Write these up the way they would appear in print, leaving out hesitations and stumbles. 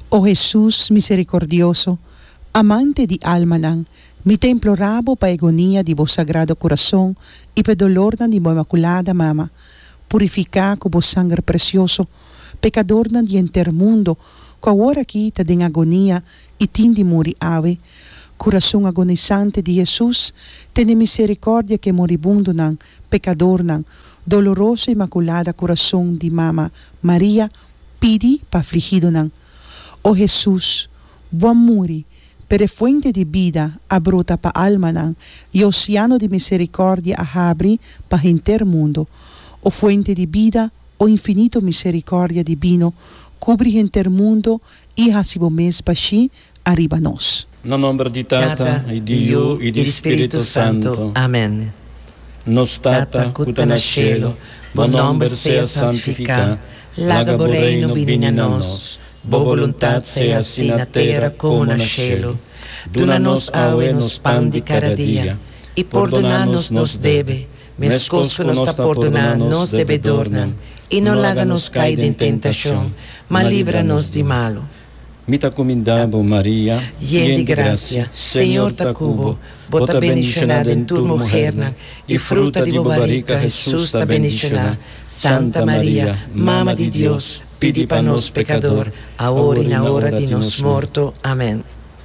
Oh Jesús misericordioso, amante di alma nan, mi te implorabo pa agonia di vos sagrado corazón y pe dolor nan di mo imaculada mama, purifica con vos sangue precioso, pecador nan di enter mundo, qua ora quita den agonia y tindi muri ave, corazón agonizante di Jesús, tene misericordia que moribundo nan, pecador nan, doloroso imaculada corazón di mama María, pidi pa afligido nan. Oh Jesús, buen muri, per fuente di vida, abrota pa alma nan, y oceano de misericordia ahabri pa enter mundo. Oh fuente di vida, oh infinito misericordia divino, cubri enter mundo, y hasibo mes pa shi arriba nos. No nombre di Tata, e di Io, e di Spirito Santo. Amen. Nos Tata, cuta na cielo, bon nombre sea santificat, laga reino vini a nos, bo voluntat sea assim na terra como na cielo. Dona-nos aue nos pan de cada dia, e perdona-nos nos debe, mescos que nos perdonar nos devedornan, e não laga-nos cair em tentação, mas livra-nos de malo. Mita comindabo Maria, llena de gracia, Senhor ta cubo, bota bendicionada en tu mujer, e fruta de bobarica Jesús ta bendicionada. Santa Maria, Mama de Dios, pidi pa nos pecador, ahora y na hora de nos morto. Amén.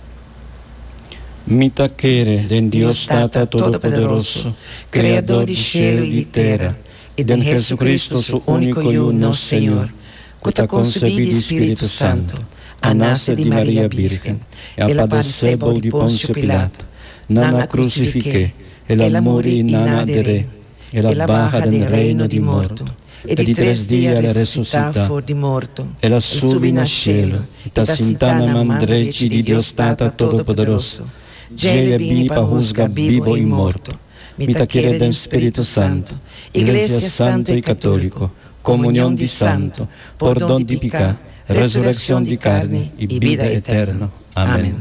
Mita quere den Dios Tata Todopoderoso, Criador de cielo y de terra, e den Jesucristo su único y uno Señor, que ta concebido de Espíritu Santo, a nasce de Maria Virgen, e a padecebo de Pôncio Pilato, nana crucifique, ela morì e nana adere, ela barra del reino di morto, e di 3 dias ela ressuscita, for de morto, ela subi na cielo, e ta sentana man direita di Dios Tata Todopoderoso, Gele bini pa juzga vivo e morto, mita quiere del Espíritu Santo, Iglesia Santo e Católico, comunión di Santo, perdón di pecado, resurrección de carne y vida eterna. Amén.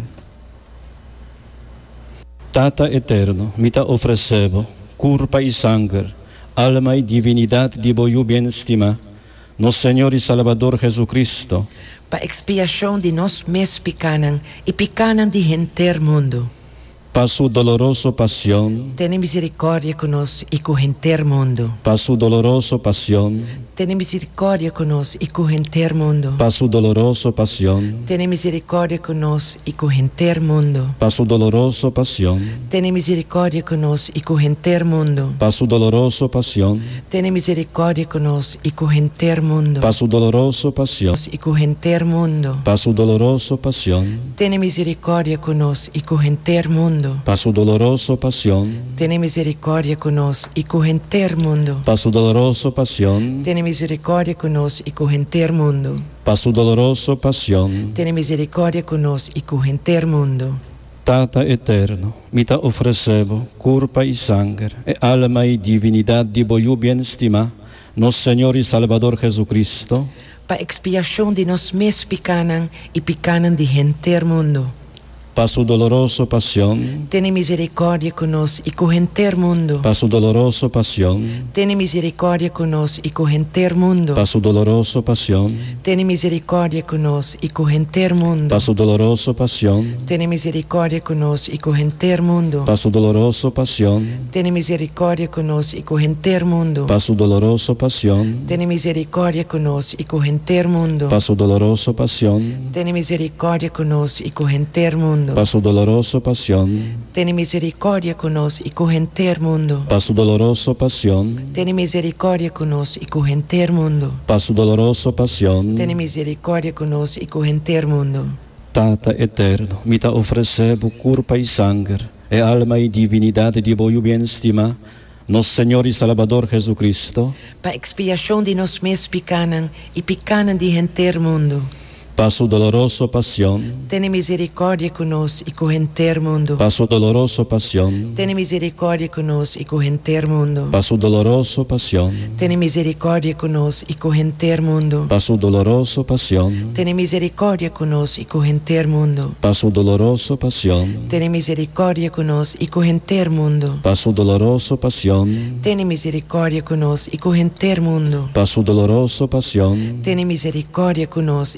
Tata eterno, mita ofrecebo, curpa y sangre, alma y divinidad de voyu bien estima, nos Señor y Salvador Jesucristo, pa expiação de nós mes picanan e picanan de enter mundo. pa su doloroso pasión, Ten misericórdia conosco e com enter mundo. pa su doloroso pasión, Ten misericórdia conosco e com enter mundo. pa su doloroso pasión, Ten misericórdia conosco e com enter mundo. pa su doloroso pasión, Ten misericórdia conosco e com enter mundo. pa su doloroso pasión, Ten misericórdia conosco e com enter mundo. pa su doloroso pasión, E com enter mundo. pa su doloroso pasión, Ten misericórdia conosco e com enter mundo. pa su doloroso pasión, Ten misericórdia conosco e com enter mundo. pa su doloroso pasión, Ten misericórdia conosco e com enter mundo. pa su doloroso pasión, Ten misericórdia conosco e com enter mundo. Tata eterno, mita ofrecebo, curpa y sangre, e alma y divinidad de voyu bien estima, nos Señor y Salvador Jesucristo, Pa expiação de nós mes picanan e picanan de enter mundo. pa su doloroso pasión, Ten misericórdia conosco e com enter mundo. pa su doloroso pasión, Ten misericórdia conosco e com enter mundo. pa su doloroso pasión, Ten misericórdia conosco e com enter mundo. pa su doloroso pasión, Ten misericórdia conosco e com enter mundo. pa su doloroso pasión, Ten misericórdia conosco e com enter mundo. pa su doloroso pasión, Ten misericórdia conosco e com enter mundo. pa su doloroso pasión, Ten misericórdia conosco e com enter mundo. pa su doloroso pasión, Ten misericórdia conosco e com enter mundo. pa su doloroso pasión, Ten misericórdia conosco e com enter mundo. pa su doloroso pasión, Ten misericórdia conosco e com enter mundo. Tata eterno, mita ofrecebo curpa y sangre, e alma y divinidad de voyu bien estima, nos Señor y Salvador Jesucristo, Pa expiação de nós mes picanan e picanan de enter mundo. pa su doloroso pasión, Ten misericórdia conosco e com enter mundo. pa su doloroso pasión, Ten misericórdia conosco e com enter mundo. pa su doloroso pasión, Ten misericórdia conosco e com enter mundo. pa su doloroso pasión, Ten misericórdia conosco e com enter mundo. pa su doloroso pasión, Ten misericórdia conosco e com enter mundo. pa su doloroso pasión, Ten misericórdia conosco e com enter mundo. pa su doloroso pasión, Ten misericórdia conosco e com enter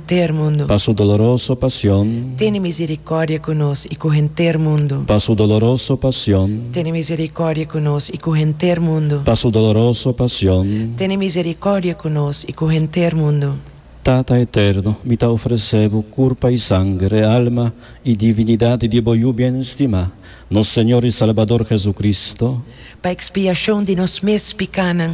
correnter mundo. Pa su dolorosa pasión, Tiene misericordia conosco e correnter mundo. pa su dolorosa pasión, Tiene misericordia conosco e correnter mundo. pa su dolorosa pasión. Tiene misericordia conosco e correnter mundo. Tata eterno, mi ta ofrecevo curpa y sangre, alma y divinidad de voyu bien estima, nos Señor y Salvador Jesucristo, Pa expiação de nos mes picanan,